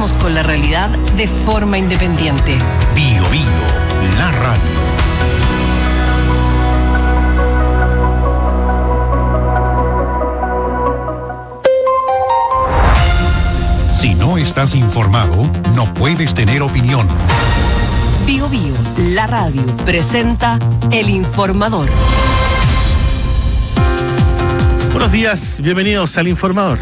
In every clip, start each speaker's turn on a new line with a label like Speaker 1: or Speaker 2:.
Speaker 1: conectamos con la realidad de forma independiente.
Speaker 2: Bio Bio, la radio. Si no estás informado, no puedes tener opinión.
Speaker 1: Bio Bio, la radio, presenta El Informador.
Speaker 3: Buenos días, bienvenidos al Informador.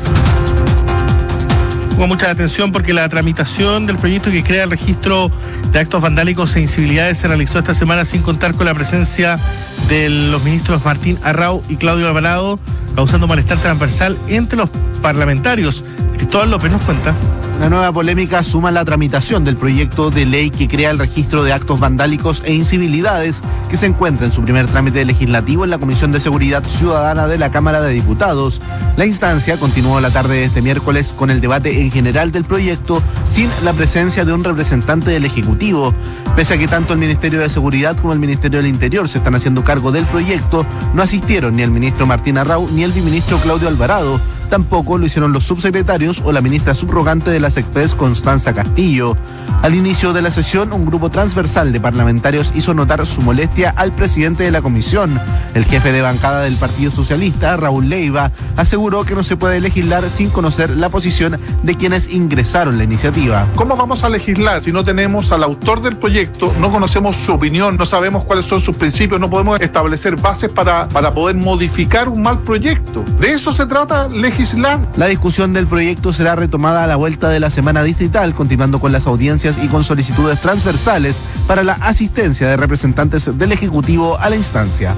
Speaker 3: Pongo mucha atención porque la tramitación del proyecto que crea el registro de actos vandálicos e incivilidades se realizó esta semana sin contar con la presencia de los ministros Martín Arrau y Claudio Alvarado, causando malestar transversal entre los parlamentarios. Cristóbal López nos cuenta.
Speaker 4: Una nueva polémica suma la tramitación del proyecto de ley que crea el registro de actos vandálicos e incivilidades, que se encuentra en su primer trámite legislativo en la Comisión de Seguridad Ciudadana de la Cámara de Diputados. La instancia continuó la tarde de este miércoles con el debate en general del proyecto sin la presencia de un representante del Ejecutivo. Pese a que tanto el Ministerio de Seguridad como el Ministerio del Interior se están haciendo cargo del proyecto, no asistieron ni el ministro Martín Arrau ni el viceministro Claudio Alvarado. Tampoco lo hicieron los subsecretarios o la ministra subrogante de las Express, Constanza Castillo. Al inicio de la sesión, un grupo transversal de parlamentarios hizo notar su molestia al presidente de la comisión. El jefe de bancada del Partido Socialista, Raúl Leiva, aseguró que no se puede legislar sin conocer la posición de quienes ingresaron la iniciativa.
Speaker 5: ¿Cómo vamos a legislar si no tenemos al autor del proyecto, no conocemos su opinión, no sabemos cuáles son sus principios, no podemos establecer bases para poder modificar un mal proyecto? De eso se trata legislar.
Speaker 4: La discusión del proyecto será retomada a la vuelta de la semana distrital, continuando con las audiencias y con solicitudes transversales para la asistencia de representantes del Ejecutivo a la instancia.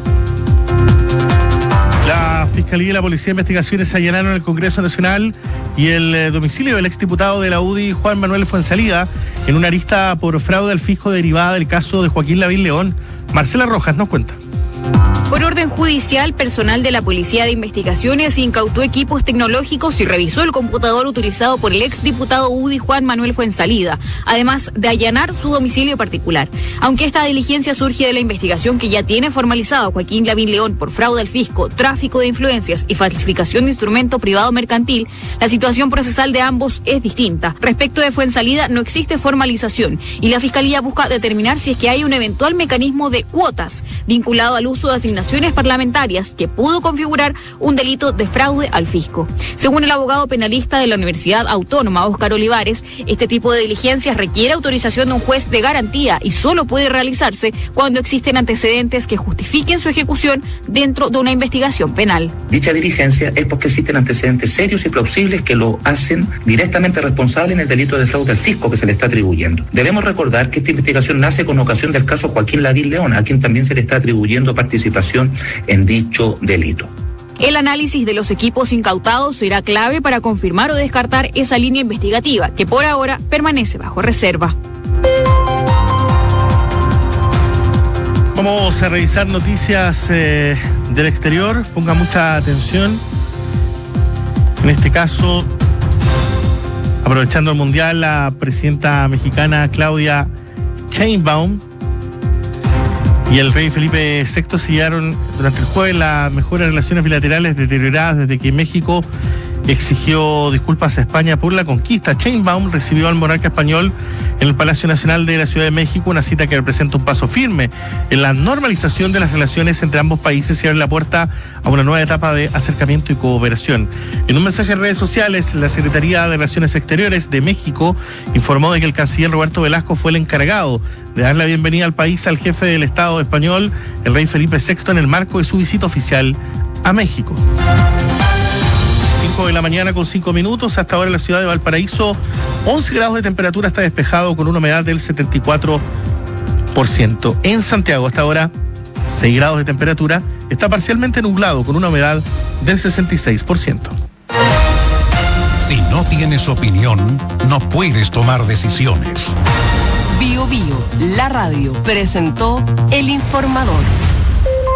Speaker 3: La Fiscalía y la Policía de Investigaciones allanaron el Congreso Nacional y el domicilio del exdiputado de la UDI, Juan Manuel Fuenzalida, en una arista por fraude al fisco derivada del caso de Joaquín Lavín León. Marcela Rojas nos cuenta.
Speaker 6: Por orden judicial, personal de la Policía de Investigaciones incautó equipos tecnológicos y revisó el computador utilizado por el exdiputado UDI Juan Manuel Fuenzalida, además de allanar su domicilio particular. Aunque esta diligencia surge de la investigación que ya tiene formalizado Joaquín Lavín León por fraude al fisco, tráfico de influencias y falsificación de instrumento privado mercantil, la situación procesal de ambos es distinta. Respecto de Fuenzalida, no existe formalización y la Fiscalía busca determinar si es que hay un eventual mecanismo de cuotas vinculado al uso de asignaciones parlamentarias que pudo configurar un delito de fraude al fisco. Según el abogado penalista de la Universidad Autónoma, Óscar Olivares, este tipo de diligencias requiere autorización de un juez de garantía y solo puede realizarse cuando existen antecedentes que justifiquen su ejecución dentro de una investigación penal.
Speaker 7: Dicha diligencia es porque existen antecedentes serios y plausibles que lo hacen directamente responsable en el delito de fraude al fisco que se le está atribuyendo. Debemos recordar que esta investigación nace con ocasión del caso Joaquín Lavín León, a quien también se le está atribuyendo participación en dicho delito.
Speaker 6: El análisis de los equipos incautados será clave para confirmar o descartar esa línea investigativa, que por ahora permanece bajo reserva.
Speaker 3: Vamos a revisar noticias del exterior. Ponga mucha atención. En este caso, aprovechando el Mundial, la presidenta mexicana Claudia Sheinbaum y el rey Felipe VI sellaron durante el jueves las mejores relaciones bilaterales deterioradas desde que México exigió disculpas a España por la conquista. Sheinbaum recibió al monarca español en el Palacio Nacional de la Ciudad de México, una cita que representa un paso firme en la normalización de las relaciones entre ambos países y abre la puerta a una nueva etapa de acercamiento y cooperación. En un mensaje en redes sociales, la Secretaría de Relaciones Exteriores de México informó de que el canciller Roberto Velasco fue el encargado de dar la bienvenida al país al jefe del Estado español, el rey Felipe VI, en el marco de su visita oficial a México. 5 de la mañana con 5 minutos. Hasta ahora en la ciudad de Valparaíso, 11 grados de temperatura, está despejado con una humedad del 74%. En Santiago, hasta ahora, 6 grados de temperatura, está parcialmente nublado con una humedad del 66%.
Speaker 2: Si no tienes opinión, no puedes tomar decisiones.
Speaker 1: Bio Bio, la radio, presentó El Informador.